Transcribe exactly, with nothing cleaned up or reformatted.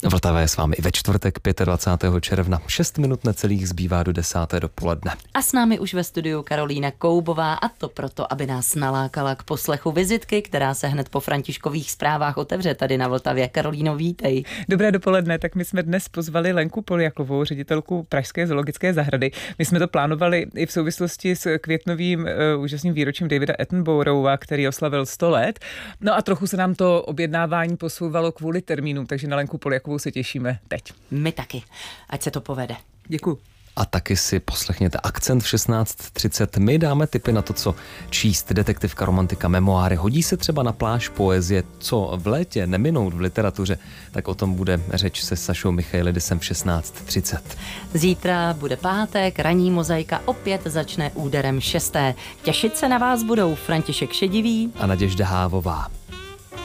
Vltava je s vámi i ve čtvrtek dvacátého pátého června. šest minut necelých zbývá do desáté dopoledne. A s námi už ve studiu Karolína Koubová, a to proto, aby nás nalákala k poslechu vizitky, která se hned po Františkových zprávách otevře tady na Vltavě. Karolíno, vítej. Dobré dopoledne, tak my jsme dnes pozvali Lenku Poljakovou, ředitelku Pražské zoologické zahrady. My jsme to plánovali i v souvislosti s květnovým uh, úžasným výročím Davida Attenborougha, který oslavil sto let. No a trochu se nám to objednávání posouvalo kvůli termínu, takže na Lenku Poljakovou se těšíme teď. My taky. Ať se to povede. Děkuji. A taky si poslechněte Akcent v šestnáct třicet. My dáme tipy na to, co číst, detektivka, romantika, memoáry. Hodí se třeba na pláž poezie, co v létě neminout v literatuře. Tak o tom bude řeč se Sašou Michailidisem v šestnáct třicet. Zítra bude pátek, ranní mozaika opět začne úderem šesté. Těšit se na vás budou František Šedivý a Naděžda Hávová.